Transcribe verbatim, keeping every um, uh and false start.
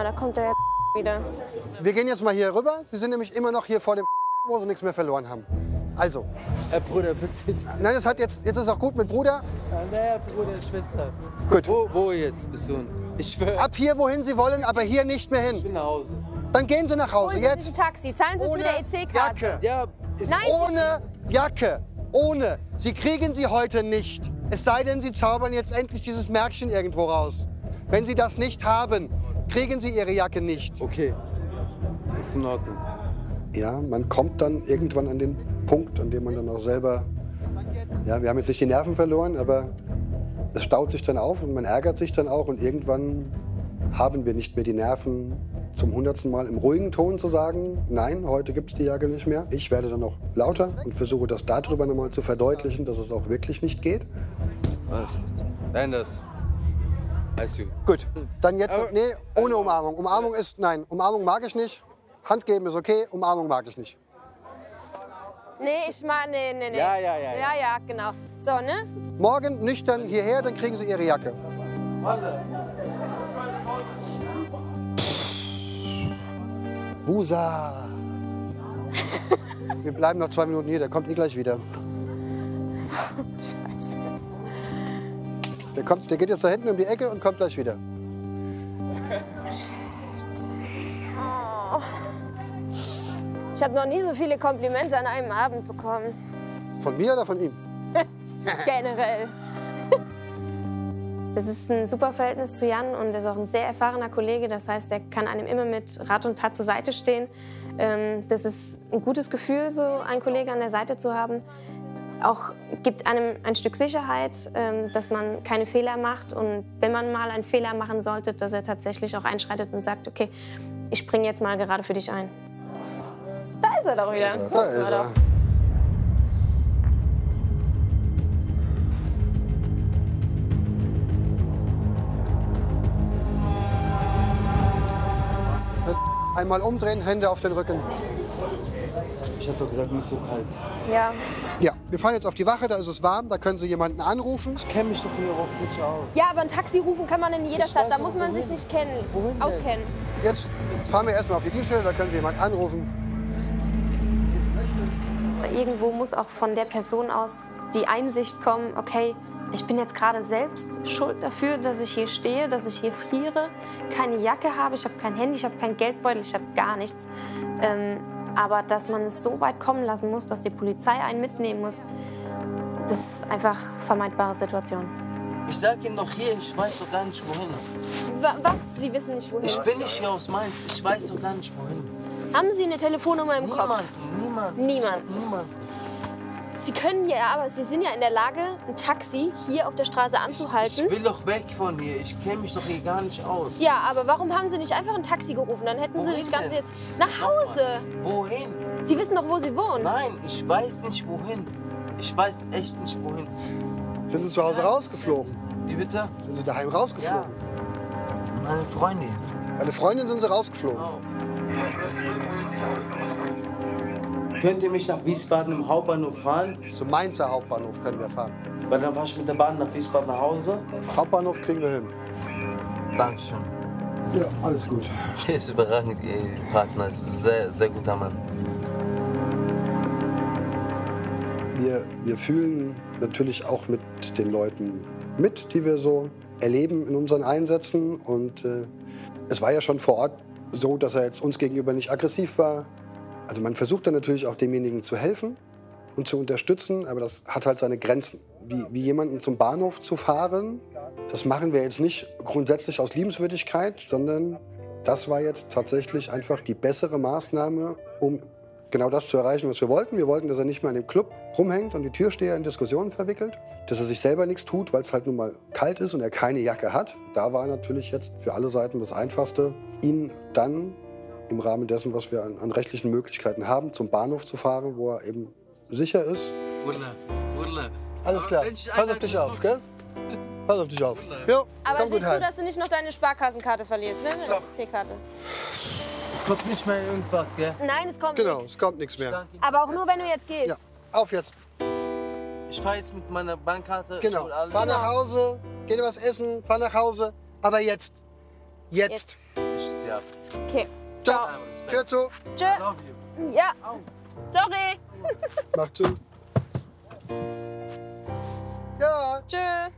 da kommt der wieder. Wir gehen jetzt mal hier rüber. Wir sind nämlich immer noch hier vor dem wo sie nichts mehr verloren haben. Also. Herr Bruder, bitte. Nein, das hat jetzt, jetzt ist auch gut mit Bruder. Ja, naja, Bruder, Schwester. Gut. Wo, wo jetzt bist du? Ich schwöre. Ab hier, wohin Sie wollen, aber hier nicht mehr Ich hin. bin nach Hause. Dann gehen Sie nach Hause. Holen Sie Jetzt. sich ein Taxi, zahlen Sie es Ohne mit der E C-Karte. Jacke. Ja, ist Nein, Ohne Jacke. Ohne. Sie kriegen sie heute nicht. Es sei denn, Sie zaubern jetzt endlich dieses Märkchen irgendwo raus. Wenn Sie das nicht haben, kriegen Sie Ihre Jacke nicht. okay. Ist in Ordnung. Ja, man kommt dann irgendwann an den Punkt, an dem man dann auch selber, ja, wir haben jetzt nicht die Nerven verloren, aber es staut sich dann auf und man ärgert sich dann auch und irgendwann haben wir nicht mehr die Nerven, zum hundertsten Mal im ruhigen Ton zu sagen, nein, heute gibt es die Jacke nicht mehr. Ich werde dann auch lauter und versuche das darüber nochmal zu verdeutlichen, dass es auch wirklich nicht geht. Alles gut. Nein, das. Alles gut. Gut, dann jetzt, nee, ohne Umarmung. Umarmung ist, nein, Umarmung mag ich nicht. Hand geben ist okay, Umarmung mag ich nicht. Nee, ich mag, nee, nee, nee. Ja, ja, ja, ja. Ja, ja, genau. So, ne? Morgen nüchtern hierher, dann kriegen Sie Ihre Jacke. Wusa. Wir bleiben noch zwei Minuten hier, der kommt eh gleich wieder. Scheiße. Der, kommt, der geht jetzt da hinten um die Ecke und kommt gleich wieder. Oh. Ich habe noch nie so viele Komplimente an einem Abend bekommen. Von mir oder von ihm? Generell. Das ist ein super Verhältnis zu Jan und er ist auch ein sehr erfahrener Kollege. Das heißt, er kann einem immer mit Rat und Tat zur Seite stehen. Das ist ein gutes Gefühl, so einen Kollegen an der Seite zu haben. Auch gibt einem ein Stück Sicherheit, dass man keine Fehler macht. Und wenn man mal einen Fehler machen sollte, dass er tatsächlich auch einschreitet und sagt, okay, ich springe jetzt mal gerade für dich ein. Da ist er doch wieder. Ja, da ist er. Einmal umdrehen, Hände auf den Rücken. Ich habe doch gesagt, nicht so kalt. Ja. Ja, wir fahren jetzt auf die Wache, da ist es warm, da können Sie jemanden anrufen. Ich kenne mich doch hier überhaupt nicht aus. Ja, aber ein Taxi rufen kann man in jeder Ich Stadt. weiß Da aber muss man wohin. sich nicht kennen, Wohin denn? auskennen. Jetzt fahren wir erstmal auf die Dienststelle, da können Sie jemanden anrufen. Irgendwo muss auch von der Person aus die Einsicht kommen, okay, ich bin jetzt gerade selbst schuld dafür, dass ich hier stehe, dass ich hier friere, keine Jacke habe, ich habe kein Handy, ich habe keinen Geldbeutel, ich habe gar nichts. Ähm, aber dass man es so weit kommen lassen muss, dass die Polizei einen mitnehmen muss, das ist einfach vermeidbare Situation. Ich sag Ihnen doch hier, ich weiß doch gar nicht wohin. Wa- Was? Sie wissen nicht wohin? Ich bin nicht hier aus Mainz, ich weiß doch gar nicht wohin. Haben Sie eine Telefonnummer im Kopf? Niemand, niemand. Niemand. Niemand. Sie können ja, aber Sie sind ja in der Lage, ein Taxi hier auf der Straße anzuhalten. Ich will doch weg von hier, ich kenne mich doch hier gar nicht aus. Ja, aber warum haben Sie nicht einfach ein Taxi gerufen? Dann hätten Sie Wohin das Ganze denn? jetzt nach Hause. Wohin? Sie wissen doch, wo Sie wohnen. Nein, ich weiß nicht wohin. Ich weiß echt nicht wohin. Sind Sie zu Hause rausgeflogen? Wie bitte? Sind Sie daheim Ja, rausgeflogen? meine Freundin. Eine Freundin sind Sie rausgeflogen. Oh. Könnt ihr mich nach Wiesbaden im Hauptbahnhof fahren? Zum Mainzer Hauptbahnhof können wir fahren. Weil dann fahre ich mit der Bahn nach Wiesbaden nach Hause. Hauptbahnhof kriegen wir hin. Dankeschön. Ja, alles gut. Der ist überragend, Ihr Partner. Ist ein sehr, sehr guter Mann. Wir, wir fühlen natürlich auch mit den Leuten mit, die wir so erleben in unseren Einsätzen. Und äh, es war ja schon vor Ort so, dass er jetzt uns gegenüber nicht aggressiv war. Also man versucht dann natürlich auch demjenigen zu helfen und zu unterstützen, aber das hat halt seine Grenzen. Wie, wie jemanden zum Bahnhof zu fahren, das machen wir jetzt nicht grundsätzlich aus Liebenswürdigkeit, sondern das war jetzt tatsächlich einfach die bessere Maßnahme, um genau das zu erreichen, was wir wollten. Wir wollten, dass er nicht mehr in dem Club rumhängt und die Türsteher in Diskussionen verwickelt, dass er sich selber nichts tut, weil es halt nun mal kalt ist und er keine Jacke hat. Da war natürlich jetzt für alle Seiten das Einfachste, ihn dann im Rahmen dessen, was wir an, an rechtlichen Möglichkeiten haben, zum Bahnhof zu fahren, wo er eben sicher ist. Urla, Urla. Alles klar, pass auf dich auf, gell? Pass auf dich auf. Jo, Aber komm sieh gut zu, heim. dass du nicht noch deine Sparkassenkarte verlierst, ne? C-Karte. Es kommt nicht mehr irgendwas, gell? Nein, es kommt Genau, nichts. es kommt nichts mehr. Danke. Aber auch nur, wenn du jetzt gehst. Ja, auf jetzt. Ich fahre jetzt mit meiner Bankkarte. Genau, ich hol alles. fahr nach Hause, geh dir was essen, fahr nach Hause. Aber jetzt, Jetzt. Ich zieh ab. Okay. Ciao. Tür zu. Tschö. Love you. Ja. Sorry. Mach zu. Ja. Tschö.